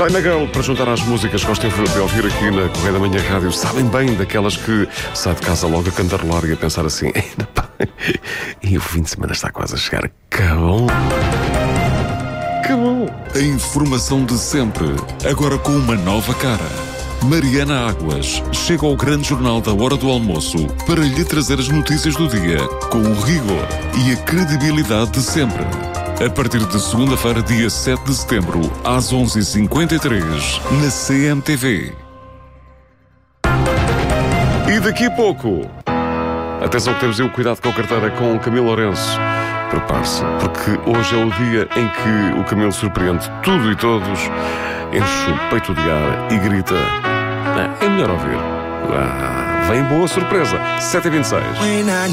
China Girl, para juntar às músicas que gostam de ouvir aqui na Correia da Manhã Rádio, sabem bem daquelas que sai de casa logo a cantarolar e a pensar assim: e o fim de semana está quase a chegar. Que bom! Que bom! A informação de sempre, agora com uma nova cara. Mariana Águas chega ao grande jornal da hora do almoço para lhe trazer as notícias do dia com o rigor e a credibilidade de sempre. A partir de segunda-feira, dia 7 de setembro, às 11h53, na CMTV. E daqui a pouco, atenção que temos aí o cuidado com a carteira com o Camilo Lourenço. Prepare-se, porque hoje é o dia em que o Camilo surpreende tudo e todos, enche o peito de ar e grita: é melhor ouvir. Vem boa surpresa, 7h26.